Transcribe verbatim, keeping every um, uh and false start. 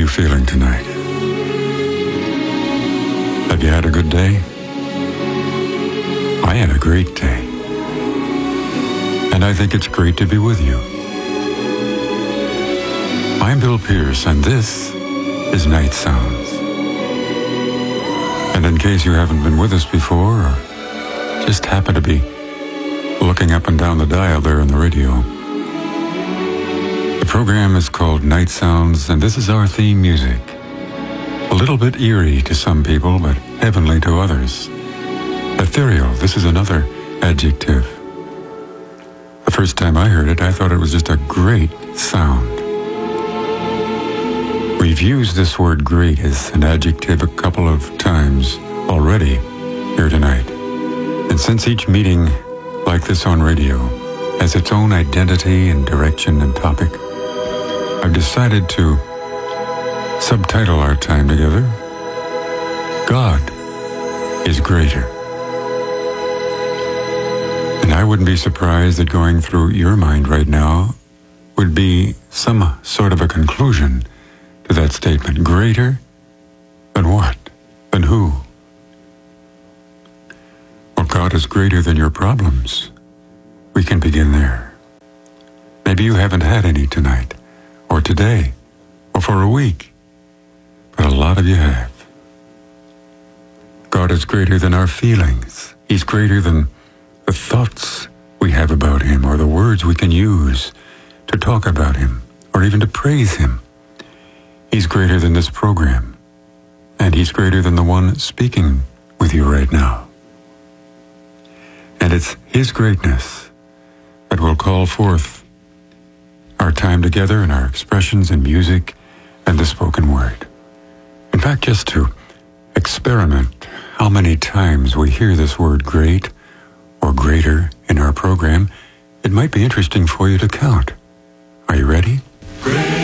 feeling tonight? Have you had a good day? I had a great day. And I think it's great to be with you. I'm Bill Pierce, and this is Night Sounds. And in case you haven't been with us before, or just happen to be looking up and down the dial there on the radio, the program is called Night Sounds, and this is our theme music. A little bit eerie to some people, but heavenly to others. Ethereal, this is another adjective. The first time I heard it, I thought it was just a great sound. We've used this word great as an adjective a couple of times already here tonight. And since each meeting like this on radio has its own identity and direction and topic, I've decided to subtitle our time together, God is Greater. And I wouldn't be surprised that going through your mind right now would be some sort of a conclusion to that statement. Greater than what? Than who? Well, God is greater than your problems. We can begin there. Maybe you haven't had any tonight, or today, or for a week, but a lot of you have. God is greater than our feelings. He's greater than the thoughts we have about Him, or the words we can use to talk about Him, or even to praise Him. He's greater than this program, and He's greater than the one speaking with you right now. And it's His greatness that will call forth our time together and our expressions in music and the spoken word. In fact, just to experiment how many times we hear this word great or greater in our program, it might be interesting for you to count. Are you ready? Great.